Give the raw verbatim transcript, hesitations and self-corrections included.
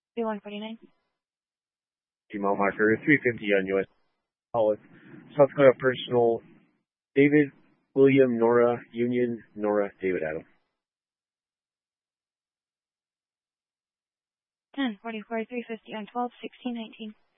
three one forty-nine. Mile marker three fifty on U S Hollis. South Dakota personal. David, William, Nora, Union, Nora, David, Adam. ten forty-four, three fifty on twelve, sixteen nineteen.